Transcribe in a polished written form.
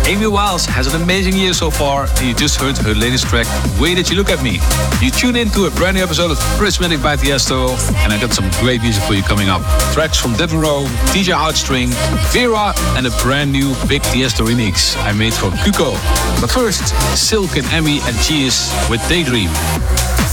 Amy Wiles has an amazing year so far, and you just heard her latest track, Way That You Look At Me. You tune in to a brand new episode of Prismatic by Tiesto, and I got some great music for you coming up. Tracks from Devin Rowe, DJ Heartstring, Vera, and a brand new Big Tiesto remix I made for Kuko. But first, Silk and Emmy and Cheese with Daydream.